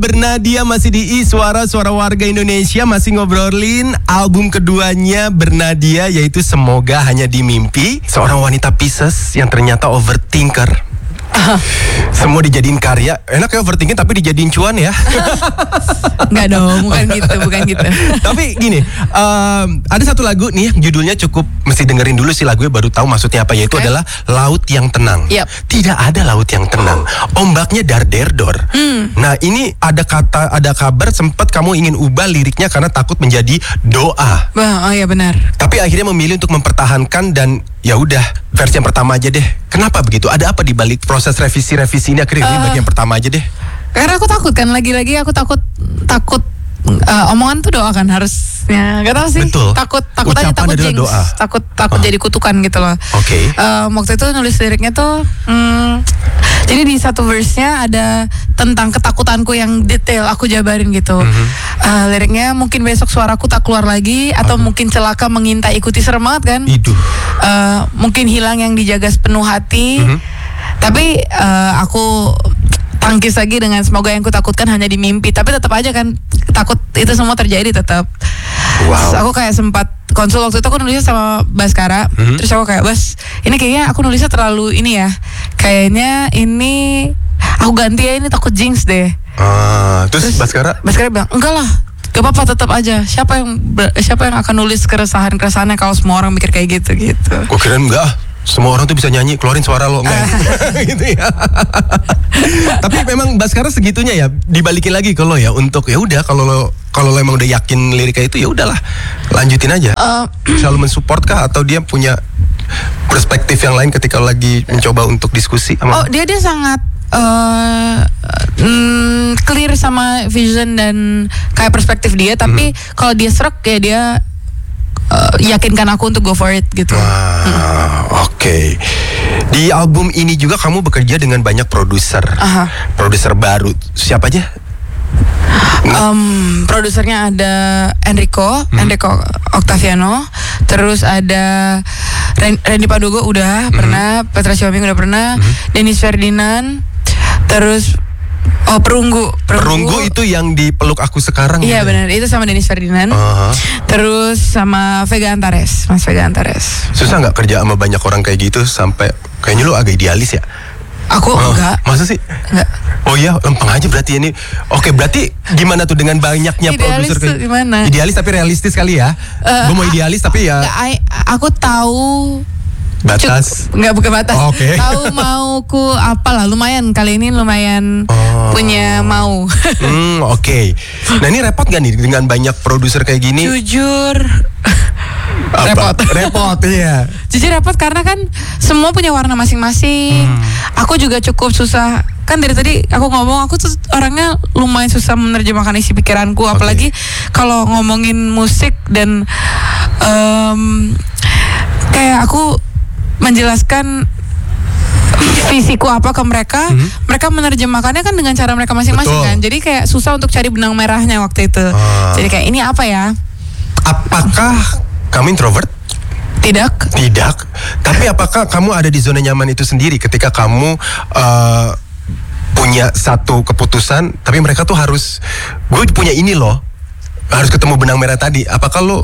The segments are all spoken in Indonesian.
Bernadia masih di suara-suara warga Indonesia, masih ngobrolin album keduanya Bernadia, yaitu Semoga Hanya di Mimpi. Seorang wanita Pisces yang ternyata overthinker. Semua dijadiin karya. Enak ya overthinking tapi dijadiin cuan ya. Enggak dong, bukan gitu. Tapi gini, ada satu lagu nih judulnya cukup mesti dengerin dulu sih lagunya baru tahu maksudnya apa, yaitu adalah Laut Yang Tenang. Tidak ada laut yang tenang, ombaknya dar-der-dor. Nah ini ada kabar sempat kamu ingin ubah liriknya karena takut menjadi doa. Oh iya benar. Tapi akhirnya memilih untuk mempertahankan dan ya udah versi yang pertama aja deh. Kenapa begitu? Ada apa di balik proses revisi ini akhirnya ini bagian pertama aja deh? Karena aku takut kan, lagi-lagi aku takut omongan tuh doa kan harusnya, gak tahu sih. Betul. Takut Ucapan aja, takut jinx, doa. takut jadi kutukan gitu loh. Oke. Waktu itu nulis liriknya tuh, jadi di satu verse-nya ada tentang ketakutanku yang detail aku jabarin gitu. Liriknya mungkin besok suaraku tak keluar lagi, atau mungkin celaka mengintai ikuti, serem banget kan? Mungkin hilang yang dijaga sepenuh hati. Tapi aku tangkis lagi dengan semoga yang kutakutkan hanya di mimpi. Tapi tetap aja kan takut itu semua terjadi tetap. Terus aku kayak sempat konsul waktu itu, aku nulisnya sama Baskara. Terus aku kayak, Bas, ini kayaknya aku nulisnya terlalu ini ya. Kayaknya ini aku ganti ya, ini takut jinx deh. Terus Baskara bilang, enggak lah, gak apa-apa, tetap aja. Siapa yang akan nulis keresahannya kalau semua orang mikir kayak gitu. Gue kirain enggak. Semua orang tuh bisa nyanyi, keluarin suara lo enggak gitu ya. Tapi memang Baskara segitunya ya, dibalikin lagi ke lo ya untuk ya udah kalau lo emang udah yakin liriknya itu ya udahlah, lanjutin aja. Selalu mensupport kah atau dia punya perspektif yang lain ketika lagi mencoba untuk diskusi sama? Dia sangat clear sama vision dan kayak perspektif dia, tapi kalau dia serak ya dia yakinkan aku untuk go for it gitu. Oke. Di album ini juga kamu bekerja dengan banyak produser. Produser baru. Siapa aja? Produsernya ada Enrico Octaviano. Terus ada Randy Padogo udah pernah, Petra Sihombing udah pernah, Dennis Ferdinand. Terus Perunggu itu yang di Peluk Aku Sekarang. Iya benar, itu sama Dennis Ferdinand. Terus sama Mas Vega Antares. Susah nggak kerja sama banyak orang kayak gitu sampai kayaknya lu agak idealis ya? Aku enggak. Masa sih? Enggak. Oh iya, lempeng aja berarti ini. Oke, berarti gimana tuh dengan banyaknya produser kayak gimana? Idealis tapi realistis kali ya? Gue mau idealis tapi ya. Aku tahu batas. Bukan batas. Tahu mauku apalah, lumayan kali ini punya mau. Oke. Nah ini repot gak nih dengan banyak produser kayak gini? Jujur repot ya. Jujur repot karena kan semua punya warna masing-masing. Aku juga cukup susah. Kan dari tadi aku ngomong, aku tuh orangnya lumayan susah menerjemahkan isi pikiranku, apalagi kalau ngomongin musik dan kayak aku menjelaskan visiku apa ke mereka, mereka menerjemahkannya kan dengan cara mereka masing-masing kan. Jadi kayak susah untuk cari benang merahnya waktu itu. Jadi kayak ini apa ya? Apakah kamu introvert? Tidak. Tapi apakah kamu ada di zona nyaman itu sendiri ketika kamu punya satu keputusan, tapi mereka tuh harus, gue punya ini loh, harus ketemu benang merah tadi. Apakah lo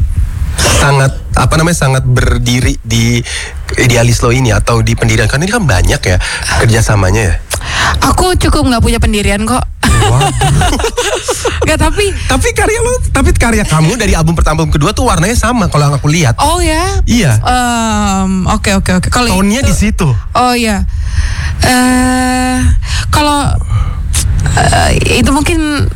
sangat berdiri di idealis lo ini atau di pendirian? Karena ini kan banyak ya kerjasamanya ya. Aku cukup nggak punya pendirian kok. Nggak, tapi karya kamu dari album pertama album kedua tuh warnanya sama kalau aku lihat. Oh ya? Iya. Oke. Kalau tone-nya di situ. Oh ya. Kalau itu mungkin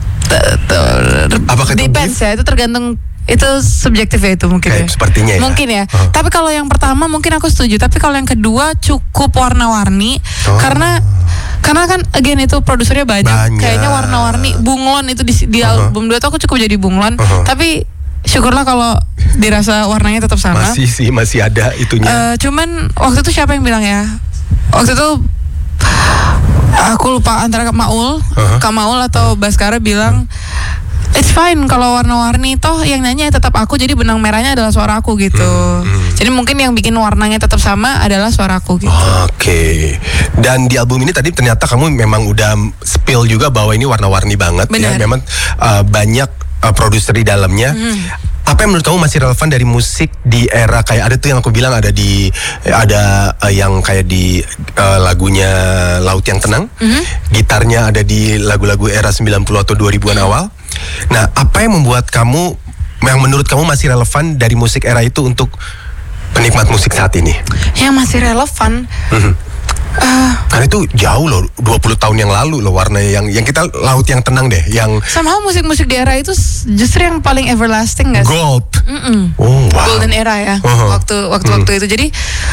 depends ya, itu tergantung. Itu subjektif ya, itu mungkin ya. Sepertinya ya. Mungkin ya. Tapi kalau yang pertama mungkin aku setuju. Tapi kalau yang kedua cukup warna-warni. Karena kan again itu produsernya banyak. Kayaknya warna-warni. Bunglon itu di album 2 tuh aku cukup jadi bunglon. Tapi syukurlah kalau dirasa warnanya tetap sama. Masih ada itunya. Cuman waktu itu siapa yang bilang ya? Waktu itu aku lupa antara Kak Maul atau Baskara bilang it's fine kalau warna-warni, toh yang nyanyi tetap aku, jadi benang merahnya adalah suara aku gitu. Jadi mungkin yang bikin warnanya tetap sama adalah suara aku gitu. Oke. Dan di album ini tadi ternyata kamu memang udah spill juga bahwa ini warna-warni banget. Benar. Ya. Memang banyak produser di dalamnya. Apa yang menurut kamu masih relevan dari musik di era kayak ada tuh yang aku bilang ada yang kayak di lagunya Laut Yang Tenang, gitarnya ada di lagu-lagu era 90 atau 2000-an awal. Nah, apa yang membuat kamu, yang menurut kamu masih relevan dari musik era itu untuk penikmat musik saat ini? Yang masih relevan. Karena itu jauh loh, 20 tahun yang lalu loh warnanya yang kita Laut Yang Tenang deh, yang Somehow musik-musik di era itu justru yang paling everlasting gak sih? gold. Oh, wow. Golden era ya, waktu itu. Jadi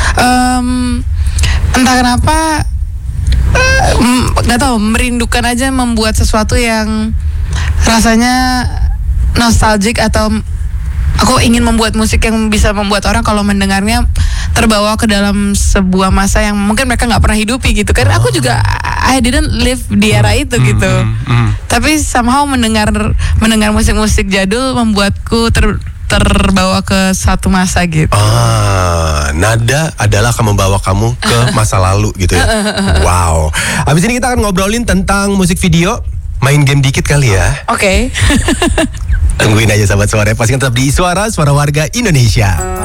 entah kenapa nggak tahu, merindukan aja membuat sesuatu yang rasanya nostalgic, atau aku ingin membuat musik yang bisa membuat orang kalau mendengarnya terbawa ke dalam sebuah masa yang mungkin mereka nggak pernah hidupi gitu kan. Aku juga I didn't live di era itu gitu. Tapi somehow mendengar musik-musik jadul membuatku terbawa ke satu masa gitu. Nada adalah akan membawa kamu ke masa lalu gitu ya. Wow. Abis ini kita akan ngobrolin tentang musik video. Main game dikit kali ya. Oke. Tungguin aja sahabat suara, pastikan tetap di Suara Warga Indonesia.